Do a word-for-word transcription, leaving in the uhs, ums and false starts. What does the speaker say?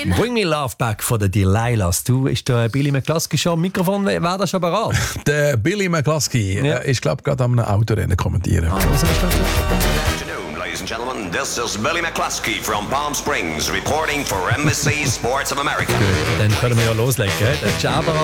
Bring Me Love Back von den Delilahs. Du, ist der Billy McCluskey schon am Mikrofon? Wäre das schon bereit? Der Billy McCluskey ja. äh, ist, glaube ich, gerade am Autorennen kommentieren. Ah, was ist das? Ladies and gentlemen, this is Billy McCluskey from Palm Springs reporting for Embassy Sports of America. Gut, dann können wir ja loslegen. Der Jabba